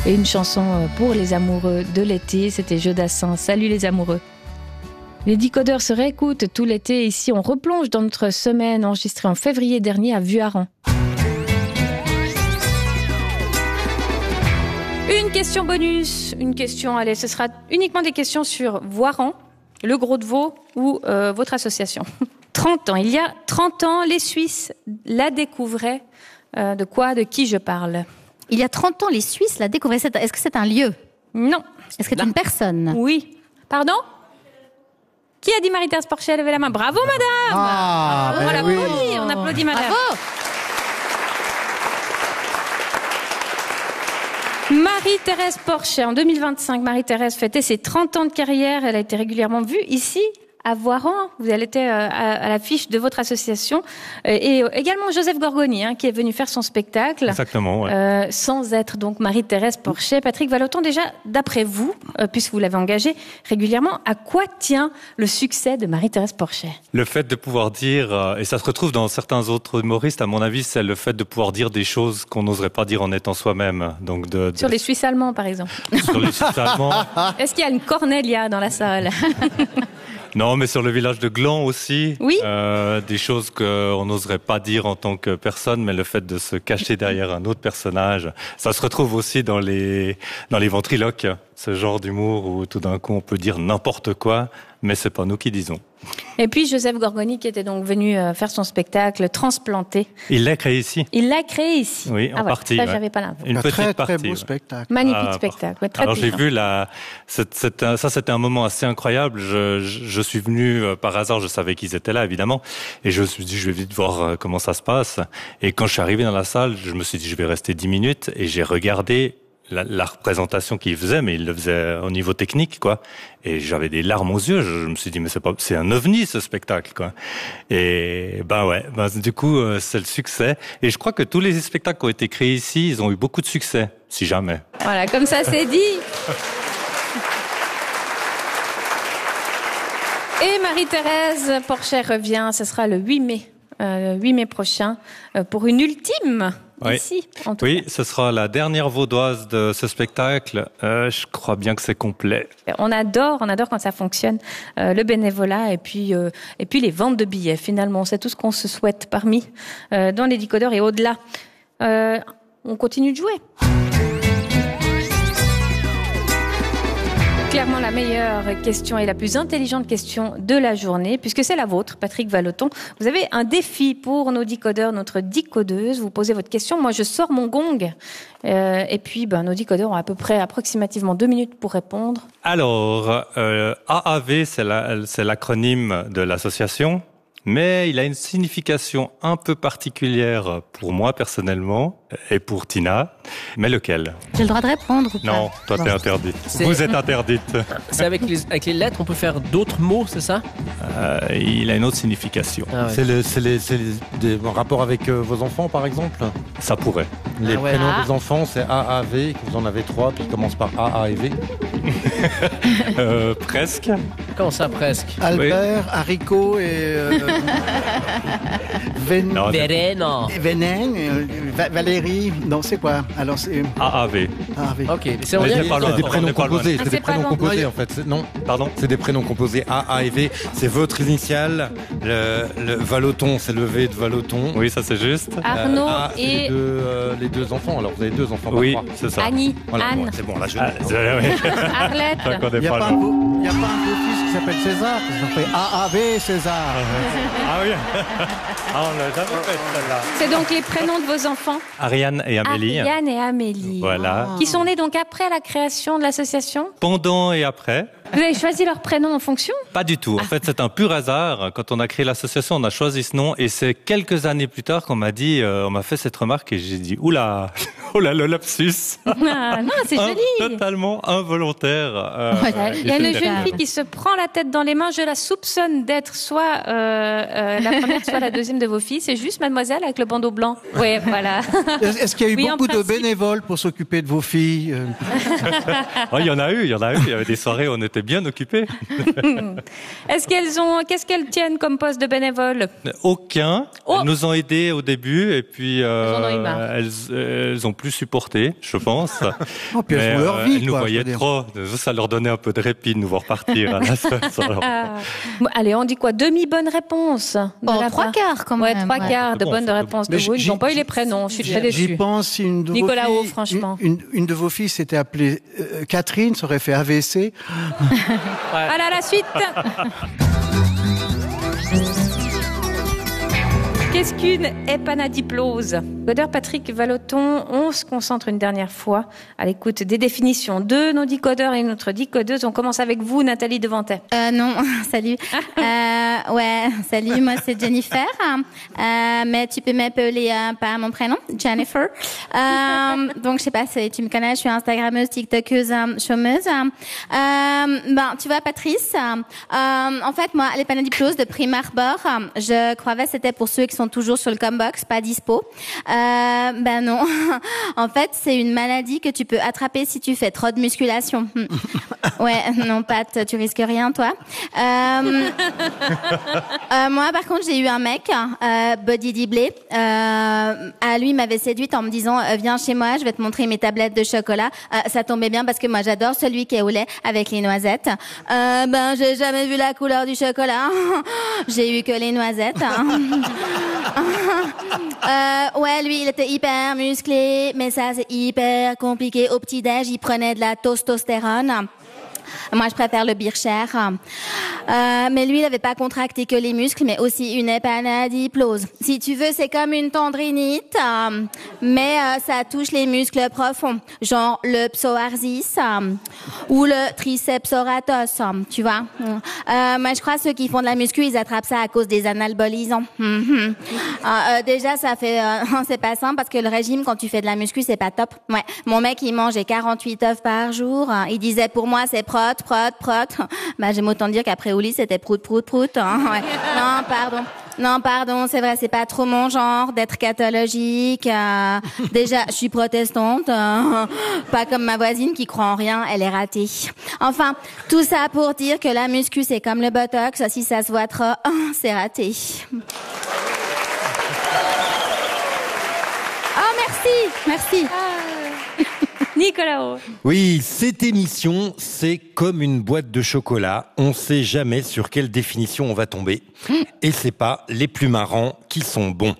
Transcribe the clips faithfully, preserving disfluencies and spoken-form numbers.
Et une chanson pour les amoureux de l'été, c'était Jodassin. Salut les amoureux. Les décodeurs se réécoutent tout l'été. Ici, on replonge dans notre semaine enregistrée en février dernier à Vuarran. Une question bonus. Une question, allez, ce sera uniquement des questions sur Vuarran, le Gros de Vaud ou euh, votre association. trente ans. Il y a trente ans, les Suisses la découvraient. Euh, de quoi, de qui je parle? Il y a trente ans, les Suisses la découvraient. Est-ce que c'est un lieu? Non. Est-ce que c'est une personne? Oui. Pardon? Qui a dit Marie-Thérèse Porchet? Levez la main. Bravo, madame! Ah, on ben applaudit, oui. on applaudit, madame. Bravo! Marie-Thérèse Porchet, en deux mille vingt-cinq, Marie-Thérèse fêtait ses trente ans de carrière. Elle a été régulièrement vue ici, à Vuarran. Vous allez être à, à l'affiche de votre association. Et également Joseph Gorgoni, hein, qui est venu faire son spectacle. Exactement, ouais. Euh, sans être donc Marie-Thérèse Porchet. Patrick Vallotton, déjà, d'après vous, euh, puisque vous l'avez engagée régulièrement, à quoi tient le succès de Marie-Thérèse Porchet? Le fait de pouvoir dire, euh, et ça se retrouve dans certains autres humoristes, à mon avis, c'est le fait de pouvoir dire des choses qu'on n'oserait pas dire en étant soi-même. Donc de, de... Sur les Suisses allemands, par exemple. Sur les Suisses allemands. Est-ce qu'il y a une Cornelia dans la salle? Non, mais sur le village de Gland aussi. Oui. Euh, des choses qu'on n'oserait pas dire en tant que personne, mais le fait de se cacher derrière un autre personnage, ça se retrouve aussi dans les dans les ventriloques, ce genre d'humour où tout d'un coup on peut dire n'importe quoi, mais c'est pas nous qui disons. Et puis Joseph Gorgoni qui était donc venu faire son spectacle Transplanté. Il l'a créé ici. Il l'a créé ici. Oui, en ah, partie. Ça, ouais. j'avais pas l'info. Une un petite très partie. très beau ouais. spectacle. Magnifique Ah, spectacle. Ouais, très Alors j'ai touchant. vu la, c'est, c'est un, ça c'était un moment assez incroyable. Je, je, je suis venu euh, par hasard, je savais qu'ils étaient là évidemment, et je me suis dit je vais vite voir euh, comment ça se passe. Et quand je suis arrivé dans la salle, je me suis dit je vais rester dix minutes et j'ai regardé la, la représentation qu'il faisait, mais il le faisait au niveau technique, quoi. Et j'avais des larmes aux yeux. Je, je me suis dit, mais c'est pas, c'est un ovni, ce spectacle, quoi. Et, ben ouais, ben, du coup, euh, c'est le succès. Et je crois que tous les spectacles qui ont été créés ici, ils ont eu beaucoup de succès. Si jamais. Voilà, comme ça c'est dit. Et Marie-Thérèse Porchet revient, ce sera le huit mai, euh, huit mai prochain, euh, pour une ultime. Oui. Ici, en tout Oui, cas. ce sera la dernière vaudoise de ce spectacle. Euh, je crois bien que c'est complet. On adore, on adore quand ça fonctionne, euh, le bénévolat et puis euh, et puis les ventes de billets. Finalement, c'est tout ce qu'on se souhaite parmi euh, dans les décodeurs et au-delà. Euh, on continue de jouer. Clairement la meilleure question et la plus intelligente question de la journée, puisque c'est la vôtre, Patrick Vallotton. Vous avez un défi pour nos décodeurs, notre décodeuse. Vous posez votre question, moi je sors mon gong. Euh, et puis ben, nos décodeurs ont à peu près approximativement deux minutes pour répondre. Alors, euh, A A V, c'est, la, c'est l'acronyme de l'association, mais il a une signification un peu particulière pour moi personnellement et pour Tina. Mais lequel? J'ai le droit de répondre ou pas? Non, toi t'es interdite. C'est- Vous êtes interdite. C'est avec les, avec les lettres, on peut faire d'autres mots, c'est ça? Euh, il a une autre signification. Ah ouais. C'est, le, c'est, les, c'est les, des, en rapport avec euh, vos enfants, par exemple. Ça pourrait. Les Ah ouais. prénoms Ah. des enfants, c'est A A V, que vous en avez trois, puis ils commencent par A, A et V. Euh, presque. Comment ça, presque? Albert, haricot et euh, Ven- Non, Verena. Vénin, euh, Va- Valérie, non c'est quoi? Alors c'est A A V. ah, oui. Ok, c'est en Mais lien c'est avec pas loin. C'est des on prénoms est pas loin. composés, Ah, c'est c'est des pas prénoms loin. composés en fait. C'est- non, Pardon? c'est des prénoms composés A, A et V. C'est votre initiale. Le, le Vallotton, c'est le V de Vallotton. Oui, ça c'est juste. Arnaud A, c'est et les deux, euh, les deux enfants. Alors vous avez deux enfants. pas Oui, trois. c'est ça. Annie, Voilà, Anne, bon, c'est bon, là je Ah, c'est- oui. Arlette. Je crois qu'on Il est n'y a, pas pas loin. un beau- y a pas un beau-fils qui s'appelle César? Ça fait A A V César. Ah oui. Ah, on l'a jamais fait celle-là. C'est donc les prénoms de vos enfants, Ariane et Amélie. Ariane et Amélie. Voilà. Qui sont nés donc après la création de l'association. Pendant et après. Vous avez choisi leur prénom en fonction? Pas du tout. En fait, c'est un pur hasard. Quand on a créé l'association, on a choisi ce nom et c'est quelques années plus tard qu'on m'a dit, euh, on m'a fait cette remarque et j'ai dit, oula, oh là, le lapsus. Ah, non, c'est Un- joli. Totalement involontaire. Euh, Voilà. Il y a et une c'était- jeune fille qui se prend la tête dans les mains. Je la soupçonne d'être soit euh, euh, la première, soit la deuxième de vos filles. C'est juste mademoiselle avec le bandeau blanc. Oui, voilà. Est-ce est-ce qu'il y a eu Oui, en beaucoup de principe. bénévoles pour s'occuper de vos filles? euh Oh, il y en a eu, il y en a eu. Il y avait des soirées où on était bien occupés. Est-ce qu'elles ont, qu'est-ce qu'elles tiennent comme poste de bénévole? Aucun. Oh. Elles nous ont aidés au début et puis euh, Elles en ont eu marre. elles, elles ont plus supporter, je pense. Oh, puis elles Mais, font leur euh, vie, elles nous quoi, je voyaient veux dire. trop. Ça leur donnait un peu de répit de nous voir partir à la sauce. alors. Ah. Bon, allez, on dit quoi? Demi-bonne réponse. de Oh, la trois part. quarts quand Ouais, même. trois ouais. quarts de C'est bon, bonnes c'est réponses de Mais vous. Ils j'y- n'ont pas eu les j'y- prénoms. Je suis très J'y déçue. pense, si une de vos Nicolas filles, Haut, franchement. Une, une- une de vos filles s'était appelée euh, Catherine, ça aurait fait A V C. Voilà la suite. Qu'est-ce qu'une épanadiplose? Godeur Patrick Vallotton, on se concentre une dernière fois à l'écoute des définitions de nos décodeurs et notre décodeuse. On commence avec vous, Nathalie Devantet. Euh, non, salut. Euh, ouais, salut, moi c'est Jennifer. Euh, mais tu peux m'appeler euh, par mon prénom, Jennifer. Euh, donc je sais pas si tu me connais, je suis Instagrammeuse, TikTokeuse, euh, chômeuse. Euh, ben, tu vois, Patrice, euh, en fait, moi, l'épanadiplose de prime abord, je croyais que c'était pour ceux qui sont toujours sur le combox, pas dispo. Euh, ben non. En fait, c'est une maladie que tu peux attraper si tu fais trop de musculation. Ouais, non, Pat, tu risques rien, toi. Euh, euh, moi, par contre, j'ai eu un mec, euh, Body Diblé. Euh, à lui, il m'avait séduite en me disant, euh, viens chez moi, je vais te montrer mes tablettes de chocolat. Euh, ça tombait bien parce que moi, j'adore celui qui est au lait avec les noisettes. Euh, ben, j'ai jamais vu la couleur du chocolat. J'ai eu que les noisettes. Euh, ouais, lui, il était hyper musclé, mais ça, c'est hyper compliqué. Au petit-déj, il prenait de la testostérone. Moi, je préfère le Bircher. Euh, mais lui, il n'avait pas contracté que les muscles, mais aussi une épanadiplose. Si tu veux, c'est comme une tendrinite, euh, mais euh, ça touche les muscles profonds, genre le psoas euh, ou le triceps oratus, euh, tu vois. Euh, mais je crois que ceux qui font de la muscu, ils attrapent ça à cause des anabolisants. Mm-hmm. Euh, euh, déjà, ça fait, euh, c'est pas simple parce que le régime, quand tu fais de la muscu, c'est pas top. Ouais, mon mec, il mangeait quarante-huit œufs par jour. Il disait, pour moi, c'est prot, prot, prot. Bah, j'aime autant dire qu'après Oli, c'était prout, prout, prout. Hein, ouais. Non, pardon. Non, pardon, c'est vrai, c'est pas trop mon genre d'être cathologique. Euh, déjà, je suis protestante. Euh, pas comme ma voisine qui croit en rien, elle est ratée. Enfin, tout ça pour dire que la muscu, c'est comme le botox. Si ça se voit trop, c'est raté. Oh, merci, merci. Nicolas Haut. Oui, cette émission, c'est comme une boîte de chocolat. On sait jamais sur quelle définition on va tomber. Et c'est pas les plus marrants qui sont bons.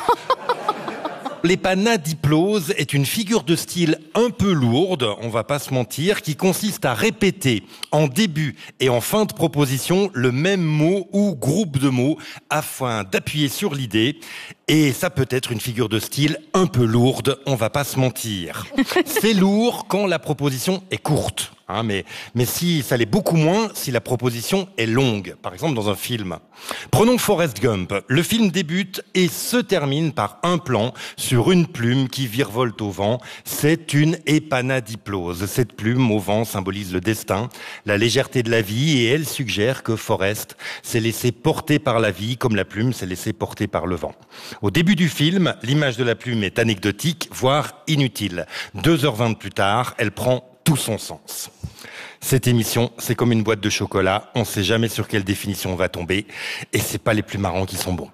L'épanadiplose est une figure de style un peu lourde, on va pas se mentir, qui consiste à répéter en début et en fin de proposition le même mot ou groupe de mots afin d'appuyer sur l'idée. Et ça peut être une figure de style un peu lourde, on va pas se mentir. C'est lourd quand la proposition est courte. Hein, mais, mais si ça l'est beaucoup moins si la proposition est longue, par exemple dans un film. Prenons Forrest Gump. Le film débute et se termine par un plan sur une plume qui virevolte au vent. C'est une épanadiplose. Cette plume au vent symbolise le destin, la légèreté de la vie, et elle suggère que Forrest s'est laissé porter par la vie comme la plume s'est laissée porter par le vent. Au début du film, l'image de la plume est anecdotique, voire inutile. Deux heures vingt plus tard, elle prend tout son sens. Cette émission, c'est comme une boîte de chocolat. On ne sait jamais sur quelle définition on va tomber. Et c'est pas les plus marrants qui sont bons.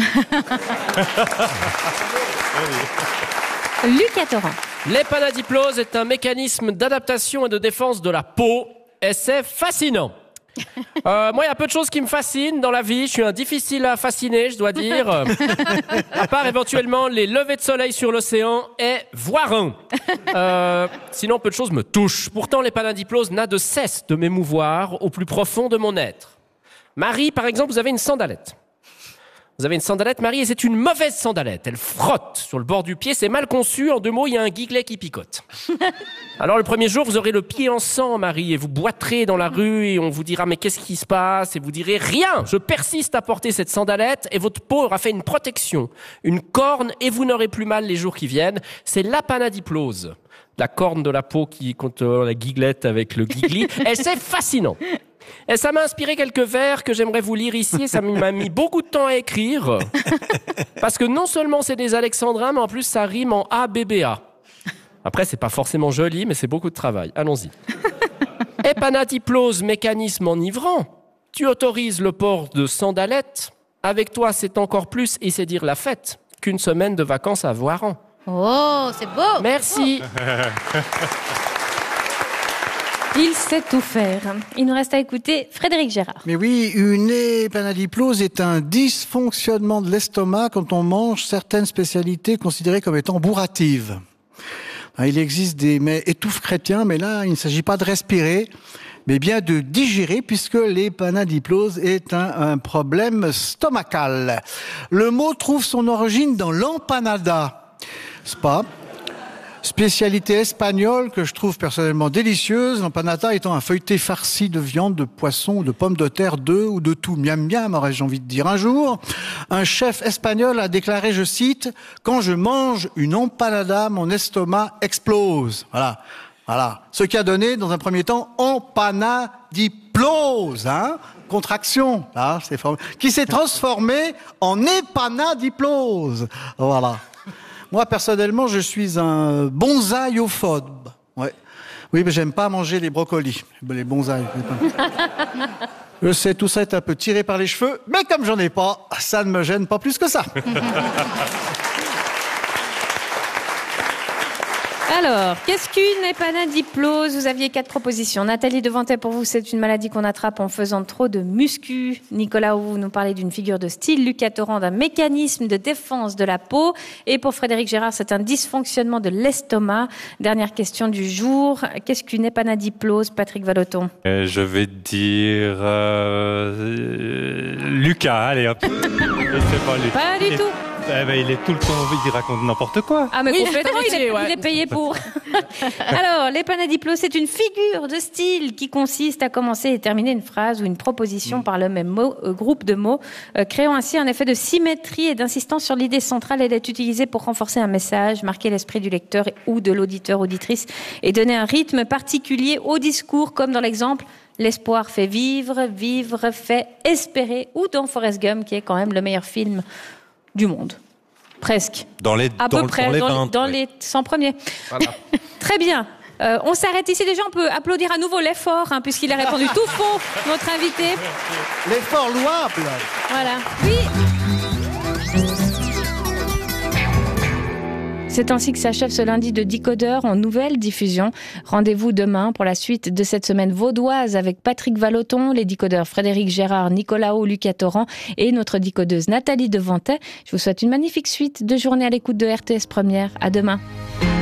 Lucas Torrent. L'épanadiplose est un mécanisme d'adaptation et de défense de la peau. Et c'est fascinant. Euh, moi, il y a peu de choses qui me fascinent dans la vie. Je suis un difficile à fasciner, je dois dire. À part éventuellement les levées de soleil sur l'océan et voir un. Euh, sinon, peu de choses me touchent. Pourtant, l'épanadiplose n'a de cesse de m'émouvoir au plus profond de mon être. Marie, par exemple, vous avez une sandalette. Vous avez une sandalette, Marie, et c'est une mauvaise sandalette. Elle frotte sur le bord du pied, c'est mal conçu. En deux mots, il y a un guiglet qui picote. Alors, le premier jour, vous aurez le pied en sang, Marie, et vous boiterez dans la rue, et on vous dira, mais qu'est-ce qui se passe? Et vous direz, rien! Je persiste à porter cette sandalette, et votre peau aura fait une protection, une corne, et vous n'aurez plus mal les jours qui viennent. C'est l'épanadiplose. La corne de la peau qui, contre la guiglette avec le guigli. Et c'est fascinant. Et ça m'a inspiré quelques vers que j'aimerais vous lire ici, et ça m'a mis beaucoup de temps à écrire. Parce que non seulement c'est des alexandrins, mais en plus ça rime en A B B A. Après, c'est pas forcément joli, mais c'est beaucoup de travail. Allons-y. Épanadiplose, mécanisme enivrant. Tu autorises le port de sandalettes. Avec toi, c'est encore plus, et c'est dire la fête, qu'une semaine de vacances à Voiran. Oh, c'est beau. Merci. Il sait tout faire. Il nous reste à écouter Frédéric Gérard. Mais oui, une épanadiplose est un dysfonctionnement de l'estomac quand on mange certaines spécialités considérées comme étant bourratives. Il existe des mets étouffes chrétiens, mais là, il ne s'agit pas de respirer, mais bien de digérer, puisque l'épanadiplose est un, un problème stomacal. Le mot trouve son origine dans l'empanada, c'est pas spécialité espagnole que je trouve personnellement délicieuse, l'empanada étant un feuilleté farci de viande, de poisson, de pommes de terre, d'œufs ou de tout. Miam miam, aurais-je envie de dire. Un jour, un chef espagnol a déclaré, je cite, « Quand je mange une empanada, mon estomac explose. » Voilà, voilà. Ce qui a donné, dans un premier temps, empanadiplose, hein, contraction, là, c'est formé, qui s'est transformé en épanadiplose. Voilà. Moi, personnellement, je suis un bonsaïophobe. Ouais. Oui, mais j'aime pas manger les brocolis, les bonsaïs. Je sais, tout ça est un peu tiré par les cheveux, mais comme j'en ai pas, ça ne me gêne pas plus que ça. Alors, qu'est-ce qu'une épanadiplose? Vous aviez quatre propositions. Nathalie Devantet, pour vous, c'est une maladie qu'on attrape en faisant trop de muscu. Nicolas, vous nous parlez d'une figure de style. Lucas Torrent, d'un mécanisme de défense de la peau. Et pour Frédéric Gérard, c'est un dysfonctionnement de l'estomac. Dernière question du jour. Qu'est-ce qu'une épanadiplose, Patrick Vallotton? Euh, je vais dire euh, Lucas, allez hop. Je sais pas, lui. Pas du il tout. Est, eh ben, il est tout le temps, il raconte n'importe quoi. Ah mais Oui, complètement, il est, ouais. il est payé pour. Alors, l'épanadiplose, c'est une figure de style qui consiste à commencer et terminer une phrase ou une proposition mmh. par le même mot, euh, groupe de mots, euh, créant ainsi un effet de symétrie et d'insistance sur l'idée centrale. Elle est utilisée pour renforcer un message, marquer l'esprit du lecteur ou de l'auditeur, auditrice, et donner un rythme particulier au discours, comme dans l'exemple « L'espoir fait vivre, vivre fait espérer » ou dans Forrest Gump, qui est quand même le meilleur film du monde. Presque. Dans les, à dans, peu près, dans les, dans, vingt, dans ouais. les cent premiers. Voilà. Très bien. Euh, on s'arrête ici. Déjà, on peut applaudir à nouveau l'effort, hein, puisqu'il a répondu tout faux, notre invité. L'effort louable. Voilà. Oui. C'est ainsi que s'achève ce lundi de Décodeur en nouvelle diffusion. Rendez-vous demain pour la suite de cette semaine vaudoise avec Patrick Vallotton, les décodeurs Frédéric Gérard, Nicolas Haut, Lucas Torrent et notre décodeuse Nathalie Devantet. Je vous souhaite une magnifique suite de journée à l'écoute de R T S Première. À demain.